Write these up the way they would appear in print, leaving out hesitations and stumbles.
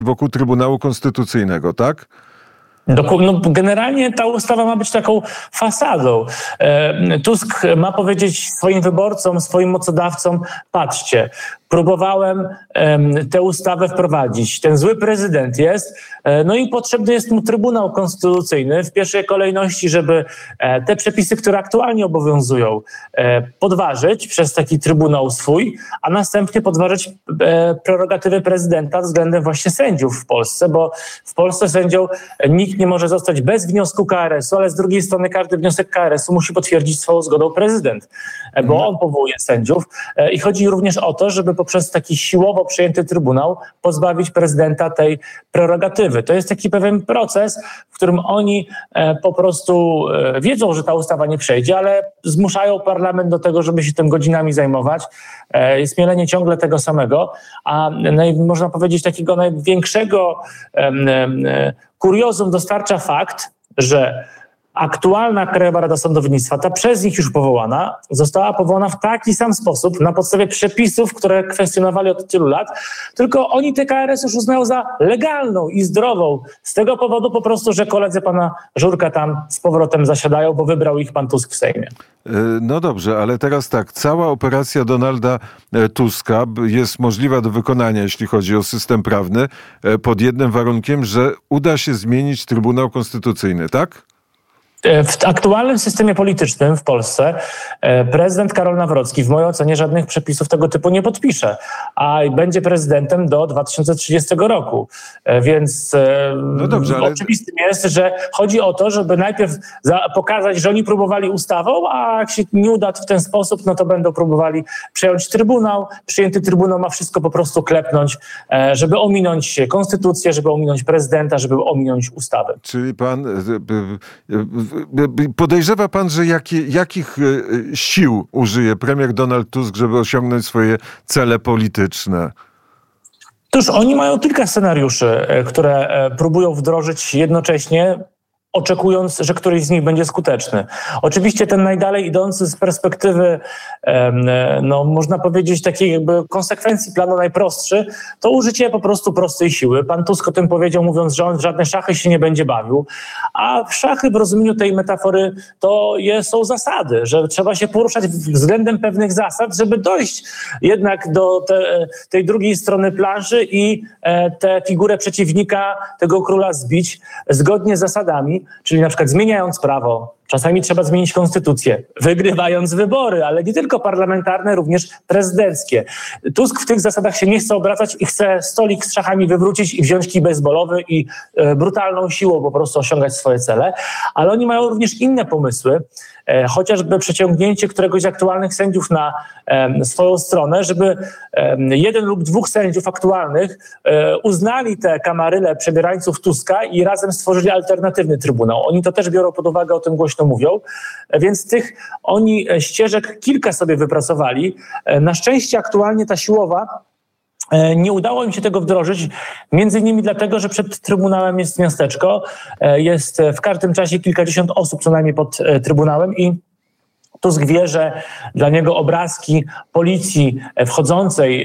wokół Trybunału Konstytucyjnego, tak? No, generalnie ta ustawa ma być taką fasadą. Tusk ma powiedzieć swoim wyborcom, swoim mocodawcom: patrzcie, próbowałem tę ustawę wprowadzić. Ten zły prezydent jest, no i potrzebny jest mu Trybunał Konstytucyjny w pierwszej kolejności, żeby te przepisy, które aktualnie obowiązują, podważyć przez taki Trybunał swój, a następnie podważyć prerogatywy prezydenta względem właśnie sędziów w Polsce, bo w Polsce sędzią nikt nie może zostać bez wniosku KRS-u, ale z drugiej strony każdy wniosek KRS-u musi potwierdzić swoją zgodą prezydent, bo on powołuje sędziów. I chodzi również o to, żeby poprzez taki siłowo przyjęty trybunał pozbawić prezydenta tej prerogatywy. To jest taki pewien proces, w którym oni po prostu wiedzą, że ta ustawa nie przejdzie, ale zmuszają parlament do tego, żeby się tym godzinami zajmować. Jest mielenie ciągle tego samego, a można powiedzieć takiego największego kuriozum dostarcza fakt, że aktualna Krajowa Rada Sądownictwa, ta przez nich już powołana, została powołana w taki sam sposób, na podstawie przepisów, które kwestionowali od tylu lat, tylko oni tę KRS już uznają za legalną i zdrową. Z tego powodu po prostu, że koledzy pana Żurka tam z powrotem zasiadają, bo wybrał ich pan Tusk w Sejmie. No dobrze, ale teraz tak, cała operacja Donalda Tuska jest możliwa do wykonania, jeśli chodzi o system prawny, pod jednym warunkiem, że uda się zmienić Trybunał Konstytucyjny, tak? W aktualnym systemie politycznym w Polsce prezydent Karol Nawrocki w mojej ocenie żadnych przepisów tego typu nie podpisze, a będzie prezydentem do 2030 roku. Więc no dobrze, ale oczywistym jest, że chodzi o to, żeby najpierw pokazać, że oni próbowali ustawą, a jak się nie uda w ten sposób, no to będą próbowali przejąć trybunał. Przyjęty trybunał ma wszystko po prostu klepnąć, żeby ominąć konstytucję, żeby ominąć prezydenta, żeby ominąć ustawę. Czyli pan podejrzewa pan, że jakich sił użyje premier Donald Tusk, żeby osiągnąć swoje cele polityczne? Otóż oni mają kilka scenariuszy, które próbują wdrożyć jednocześnie, oczekując, że któryś z nich będzie skuteczny. Oczywiście ten najdalej idący z perspektywy, no można powiedzieć, takiej jakby konsekwencji planu najprostszy, to użycie po prostu prostej siły. Pan Tusk o tym powiedział, mówiąc, że on w żadne szachy się nie będzie bawił, a w szachy w rozumieniu tej metafory to są zasady, że trzeba się poruszać względem pewnych zasad, żeby dojść jednak do tej drugiej strony planszy i tę figurę przeciwnika, tego króla zbić zgodnie z zasadami, czyli na przykład zmieniając prawo. Czasami trzeba zmienić konstytucję, wygrywając wybory, ale nie tylko parlamentarne, również prezydenckie. Tusk w tych zasadach się nie chce obracać i chce stolik z szachami wywrócić i wziąć kij baseballowy i brutalną siłą po prostu osiągać swoje cele. Ale oni mają również inne pomysły, chociażby przeciągnięcie któregoś z aktualnych sędziów na swoją stronę, żeby jeden lub dwóch sędziów aktualnych uznali te kamaryle przebierańców Tuska i razem stworzyli alternatywny trybunał. Oni to też biorą pod uwagę, o tym głośno mówią, więc tych oni ścieżek kilka sobie wypracowali. Na szczęście aktualnie ta siłowa nie udało im się tego wdrożyć, między innymi dlatego, że przed Trybunałem jest miasteczko, jest w każdym czasie kilkadziesiąt osób co najmniej pod Trybunałem i Tusk wie, że dla niego obrazki policji wchodzącej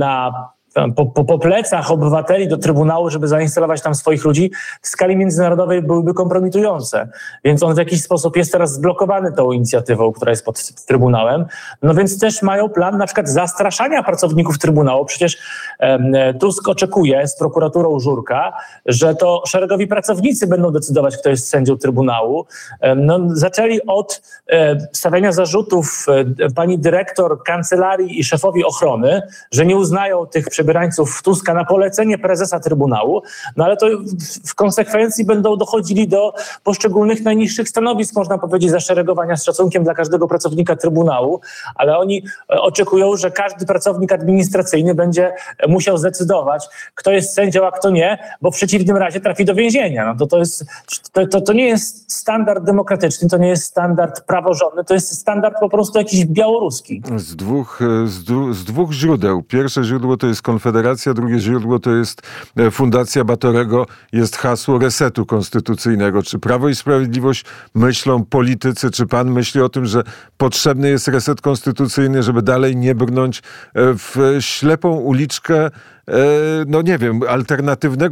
po plecach obywateli do Trybunału, żeby zainstalować tam swoich ludzi, w skali międzynarodowej byłyby kompromitujące. Więc on w jakiś sposób jest teraz zblokowany tą inicjatywą, która jest pod Trybunałem. No więc też mają plan na przykład zastraszania pracowników Trybunału. Przecież Tusk oczekuje z prokuraturą Żurka, że to szeregowi pracownicy będą decydować, kto jest sędzią Trybunału. No, zaczęli od stawiania zarzutów pani dyrektor kancelarii i szefowi ochrony, że nie uznają tych przebierańców Tuska na polecenie prezesa Trybunału, no ale to w konsekwencji będą dochodzili do poszczególnych najniższych stanowisk, można powiedzieć, zaszeregowania z szacunkiem dla każdego pracownika Trybunału, ale oni oczekują, że każdy pracownik administracyjny będzie musiał zdecydować, kto jest sędzią, a kto nie, bo w przeciwnym razie trafi do więzienia. No to nie jest standard demokratyczny, to nie jest standard praworządny, to jest standard po prostu jakiś białoruski. Z dwóch źródeł. Pierwsze źródło to jest Konfederacja, drugie źródło to jest Fundacja Batorego, jest hasło resetu konstytucyjnego. Czy Prawo i Sprawiedliwość myślą, politycy, czy pan myśli o tym, że potrzebny jest reset konstytucyjny, żeby dalej nie brnąć w ślepą uliczkę, no nie wiem, alternatywnego